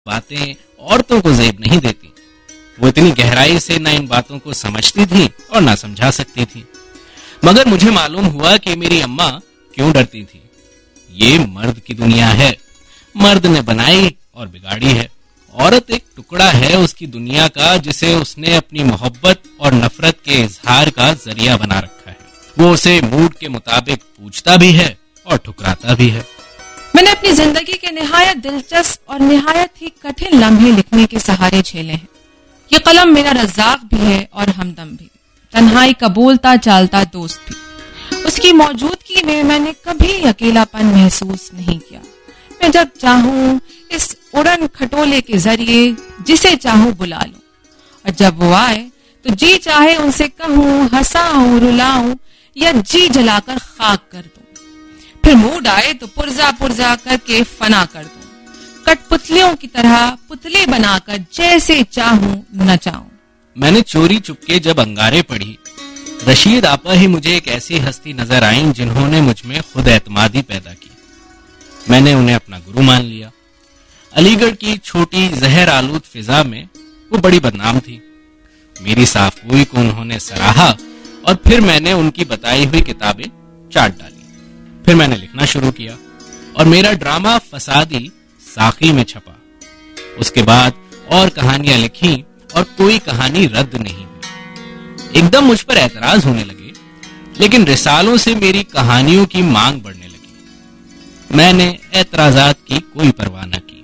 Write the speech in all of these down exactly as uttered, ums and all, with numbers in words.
बातें औरतों को ज़ेब नहीं देती। वो इतनी गहराई से न इन बातों को समझती थी और ना समझा सकती थी। मगर मुझे मालूम हुआ कि मेरी अम्मा क्यों डरती थी। ये मर्द की दुनिया है, मर्द ने बनाई और बिगाड़ी है। औरत एक टुकड़ा है उसकी दुनिया का, जिसे उसने अपनी मोहब्बत और नफरत के इजहार का जरिया बना रखा है। वो उसे मूड के मुताबिक पूछता भी है और ठुकराता भी है। मैंने अपनी जिंदगी के निहायत दिलचस्प और निहायत ही कठिन लम्हे लिखने के सहारे झेले हैं। ये कलम मेरा रज़ाक भी है और हमदम भी, तन्हाई का बोलता चालता दोस्त भी। उसकी मौजूदगी में मैंने कभी अकेलापन महसूस नहीं किया। मैं जब चाहूं इस उड़न खटोले के जरिए जिसे चाहूं बुला लूं, और जब वो आए तो जी चाहे उनसे कहूं, हंसाऊं, रुलाऊं या जी जलाकर खाक कर दूं। फिर मूड आए तो पुर्जा पुर्जा करके फना कर दूं, कठपुतलियों की तरह पुतले बनाकर जैसे चाहूं नचाऊं। मैंने चोरी चुपके जब अंगारे पढ़ी, रशीद आपा ही मुझे एक ऐसी हस्ती नजर आई जिन्होंने मुझ में खुद एतमादी पैदा की। मैंने उन्हें अपना गुरु मान लिया। अलीगढ़ की छोटी जहर आलूद फिजा में वो बड़ी बदनाम थी। मेरी साफगोई को उन्होंने सराहा और फिर मैंने उनकी बताई हुई किताबें चाट डाली। फिर मैंने लिखना शुरू किया और मेरा ड्रामा फसादी साखी में छपा। उसके बाद और कहानियां लिखी और कोई कहानी रद्द नहीं हुई। एकदम मुझ पर एतराज होने लगे, लेकिन रिसालों से मेरी कहानियों की मांग बढ़ने लगी। मैंने एतराजात की कोई परवाह न की।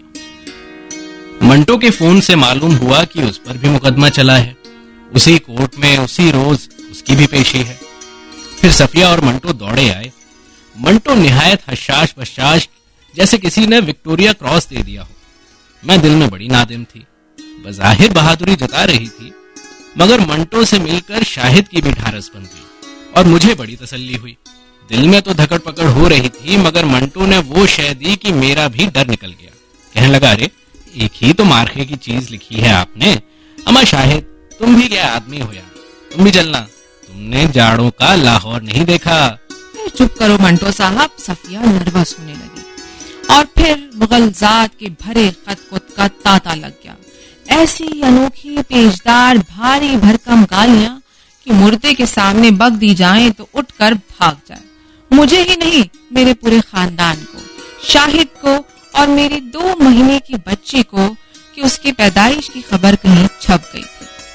मंटो के फोन से मालूम हुआ कि उस पर भी मुकदमा चला है। उसी कोर्ट में उसी रोज उसकी भी पेशी है। फिर सफिया और मंटो दौड़े आए। मंटो निहायत हशाश बशाश, जैसे किसी ने विक्टोरिया क्रॉस दे दिया हो। मैं दिल में बड़ी नादिम थी। बज़ाहिर बहादुरी जता रही थी, मगर मंटो से मिलकर शाहिद की भी ढारस बन गई और मुझे बड़ी तसल्ली हुई। दिल में तो धकड़ पकड़ हो रही थी, मगर मंटो ने वो शय दी कि मेरा भी डर निकल गया। कहने लगा, अरे एक ही तो मार्के की चीज लिखी है आपने। अमा शाहिद, तुम भी क्या आदमी हो यार, तुम भी चलना। तुमने जाड़ों का लाहौर नहीं देखा। चुप करो मंटो साहब। सफिया नर्वस होने लगी और फिर मुगलजात के भरे खत कुत का तांता लग गया। ऐसी अनोखी पेचदार भारी भरकम गालियां कि मुर्दे के सामने बक दी जाएं तो उठकर भाग जाए। मुझे ही नहीं, मेरे पूरे खानदान को, शाहिद को और मेरी दो महीने की बच्ची को कि उसकी पैदाइश की खबर कहीं छप गई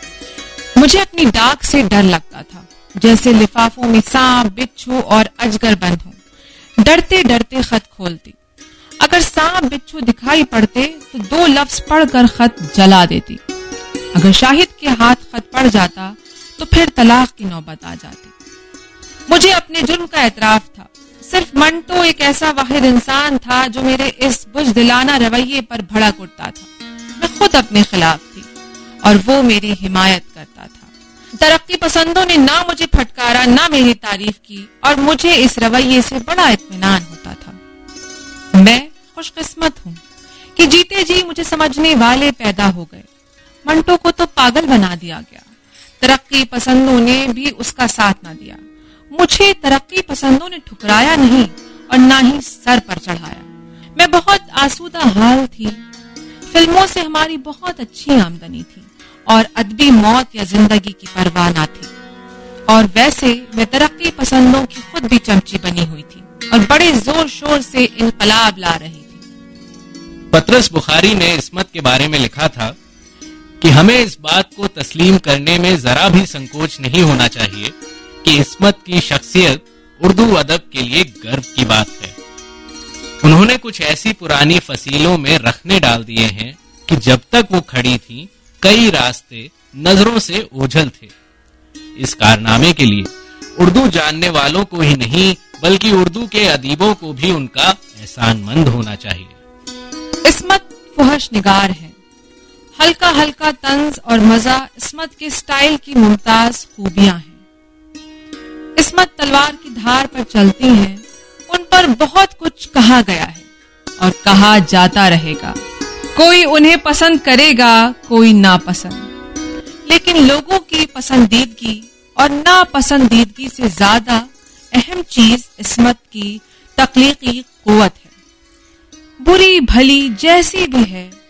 थी। मुझे अपनी डाक से डर लगता था, जैसे लिफाफों में सांप, बिच्छू और अजगर बंद हों। डरते डरते खत खोलती। अगर सांप बिच्छू दिखाई पड़ते तो दो लफ्ज पढ़कर खत जला देती। अगर शाहिद के हाथ खत पड़ जाता तो फिर तलाक की नौबत आ जाती। मुझे अपने जुर्म का एतराफ था। सिर्फ मंटो एक ऐसा वाहिद इंसान था जो मेरे इस बुज़दिलाना रवैये पर भड़क उठता था। मैं खुद अपने खिलाफ थी और वो मेरी हिमायत करता था। तरक्की पसंदों ने ना मुझे फटकारा ना मेरी तारीफ की और मुझे इस रवैये से बड़ा इत्मीनान होता था। मैं खुशकिस्मत हूँ कि जीते जी मुझे समझने वाले पैदा हो गए। मंटो को तो पागल बना दिया गया। तरक्की पसंदों ने भी उसका साथ ना दिया। मुझे तरक्की पसंदों ने ठुकराया नहीं और ना ही सर पर चढ़ाया। मैं बहुत आसूदा हाल थी। फिल्मों से हमारी बहुत अच्छी आमदनी थी और अदबी मौत या जिंदगी की परवाह ना थी। और वैसे मैं तरक्की पसंदों की खुद भी चमची बनी हुई थी और बड़े जोर शोर से इनकलाब ला रही थी। पतरस बुखारी ने इस्मत के बारे में लिखा था कि हमें इस बात को तस्लीम करने में जरा भी संकोच नहीं होना चाहिए कि इस्मत की शख्सियत उर्दू अदब के लिए गर्व की बात है। उन्होंने कुछ ऐसी पुरानी फसीलों में रखने डाल दिए हैं कि जब तक वो खड़ी थी कई रास्ते नजरों से ओझल थे। इस कारनामे के लिए उर्दू जानने वालों को ही नहीं बल्कि उर्दू के अदीबों को भी उनका एहसानमंद होना चाहिए। इस्मत फहश निगार है। हल्का हल्का तंज और मजा इस्मत के स्टाइल की मुमताज खूबियां हैं। इस्मत तलवार की धार पर चलती हैं। उन पर बहुत कुछ कहा गया है और कहा जाता रहेगा। कोई उन्हें पसंद करेगा, कोई नापसंद, लेकिन लोगों की पसंदीदगी और नापसंदीदगी से ज्यादा अहम चीज इस्मत की तख्लीकी कुव्वत है। बुरी भली जैसी भी है